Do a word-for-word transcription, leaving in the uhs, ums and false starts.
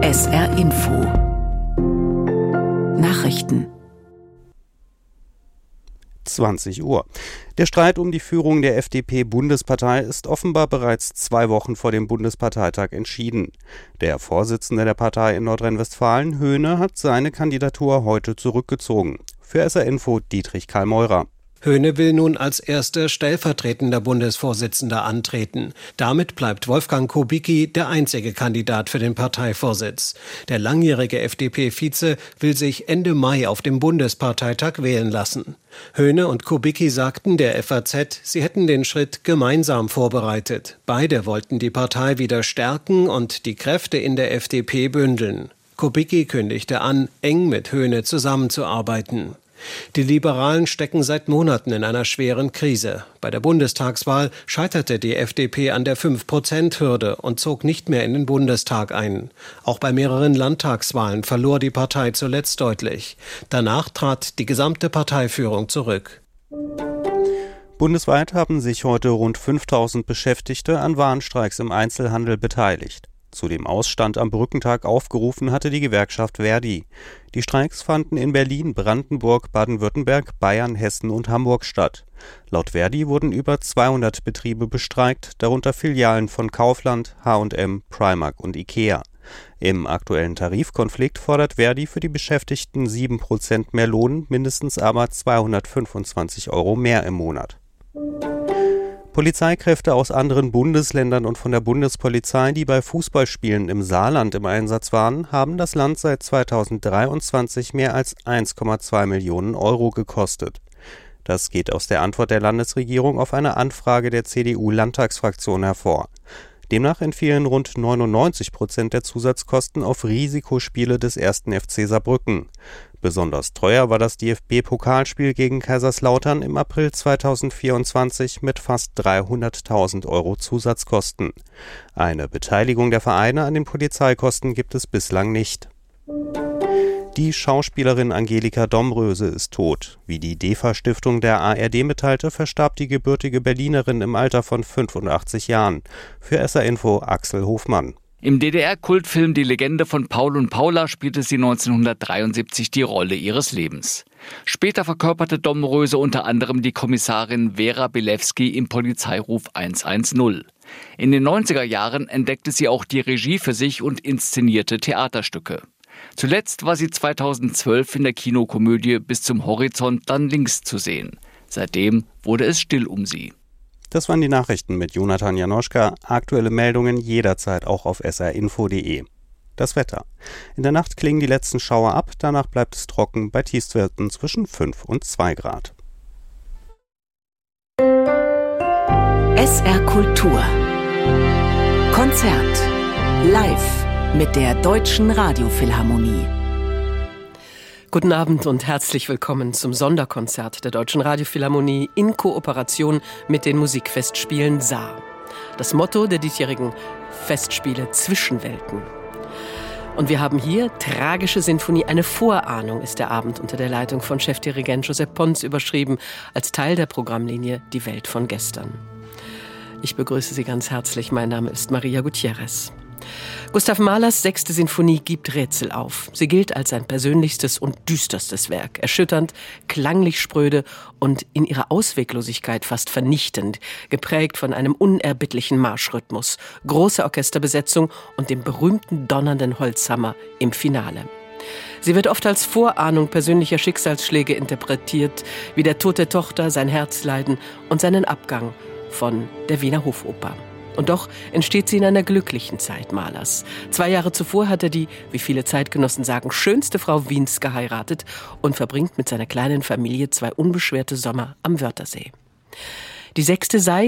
S R Info Nachrichten zwanzig Uhr. Der Streit um die Führung der F D P-Bundespartei ist offenbar bereits zwei Wochen vor dem Bundesparteitag entschieden. Der Vorsitzende der Partei in Nordrhein-Westfalen, Höhne, hat seine Kandidatur heute zurückgezogen. Für S R Info Dietrich Karl Meurer. Höhne will nun als erster stellvertretender Bundesvorsitzender antreten. Damit bleibt Wolfgang Kubicki der einzige Kandidat für den Parteivorsitz. Der langjährige F D P-Vize will sich Ende Mai auf dem Bundesparteitag wählen lassen. Höhne und Kubicki sagten der F A Z, sie hätten den Schritt gemeinsam vorbereitet. Beide wollten die Partei wieder stärken und die Kräfte in der F D P bündeln. Kubicki kündigte an, eng mit Höhne zusammenzuarbeiten. Die Liberalen stecken seit Monaten in einer schweren Krise. Bei der Bundestagswahl scheiterte die F D P an der fünf Prozent Hürde und zog nicht mehr in den Bundestag ein. Auch bei mehreren Landtagswahlen verlor die Partei zuletzt deutlich. Danach trat die gesamte Parteiführung zurück. Bundesweit haben sich heute rund fünftausend Beschäftigte an Warnstreiks im Einzelhandel beteiligt. Zu dem Ausstand am Brückentag aufgerufen hatte die Gewerkschaft Verdi. Die Streiks fanden in Berlin, Brandenburg, Baden-Württemberg, Bayern, Hessen und Hamburg statt. Laut Verdi wurden über zweihundert Betriebe bestreikt, darunter Filialen von Kaufland, H und M, Primark und Ikea. Im aktuellen Tarifkonflikt fordert Verdi für die Beschäftigten sieben Prozent mehr Lohn, mindestens aber zweihundertfünfundzwanzig Euro mehr im Monat. Polizeikräfte aus anderen Bundesländern und von der Bundespolizei, die bei Fußballspielen im Saarland im Einsatz waren, haben das Land seit zweitausenddreiundzwanzig mehr als eins Komma zwei Millionen Euro gekostet. Das geht aus der Antwort der Landesregierung auf eine Anfrage der C D U-Landtagsfraktion hervor. Demnach entfielen rund neunundneunzig Prozent der Zusatzkosten auf Risikospiele des ersten F C Saarbrücken. Besonders teuer war das D F B-Pokalspiel gegen Kaiserslautern im April zweitausendvierundzwanzig mit fast dreihunderttausend Euro Zusatzkosten. Eine Beteiligung der Vereine an den Polizeikosten gibt es bislang nicht. Die Schauspielerin Angelika Domröse ist tot. Wie die DEFA-Stiftung der A R D mitteilte, verstarb die gebürtige Berlinerin im Alter von fünfundachtzig Jahren. Für S R Info Axel Hofmann. Im D D R-Kultfilm Die Legende von Paul und Paula spielte sie neunzehnhundertdreiundsiebzig die Rolle ihres Lebens. Später verkörperte Domröse unter anderem die Kommissarin Vera Bilewski im Polizeiruf hundertzehn. In den neunziger Jahren entdeckte sie auch die Regie für sich und inszenierte Theaterstücke. Zuletzt war sie zweitausendzwölf in der Kinokomödie Bis zum Horizont dann links zu sehen. Seitdem wurde es still um sie. Das waren die Nachrichten mit Jonathan Janoschka. Aktuelle Meldungen jederzeit auch auf s r info punkt de. Das Wetter. In der Nacht klingen die letzten Schauer ab, danach bleibt es trocken bei Tiefstwerten zwischen fünf und zwei Grad. S R Kultur Konzert live mit der Deutschen Radiophilharmonie. Guten Abend und herzlich willkommen zum Sonderkonzert der Deutschen Radiophilharmonie in Kooperation mit den Musikfestspielen Saar. Das Motto der diesjährigen Festspiele Zwischenwelten. Und wir haben hier Tragische Sinfonie, eine Vorahnung ist der Abend unter der Leitung von Chefdirigent Josep Pons überschrieben, als Teil der Programmlinie Die Welt von gestern. Ich begrüße Sie ganz herzlich, mein Name ist Maria Gutierrez. Gustav Mahlers sechste Sinfonie gibt Rätsel auf. Sie gilt als sein persönlichstes und düsterstes Werk. Erschütternd, klanglich spröde und in ihrer Ausweglosigkeit fast vernichtend, geprägt von einem unerbittlichen Marschrhythmus, großer Orchesterbesetzung und dem berühmten donnernden Holzhammer im Finale. Sie wird oft als Vorahnung persönlicher Schicksalsschläge interpretiert, wie der Tod der Tochter, sein Herzleiden und seinen Abgang von der Wiener Hofoper. Und doch entsteht sie in einer glücklichen Zeit Mahlers. Zwei Jahre zuvor hat er die, wie viele Zeitgenossen sagen, schönste Frau Wiens geheiratet und verbringt mit seiner kleinen Familie zwei unbeschwerte Sommer am Wörthersee. Die sechste sei